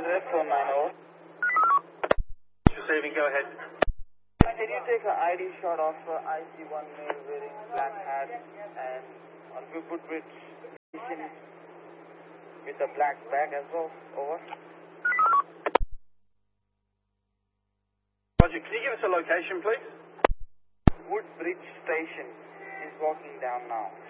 490. Receiving, go ahead. Can you take an ID shot of IC1 male wearing black hat and on footbridge station with a black bag as well? Over. Roger, can you give us a location, please? Woodbridge Station is walking down now.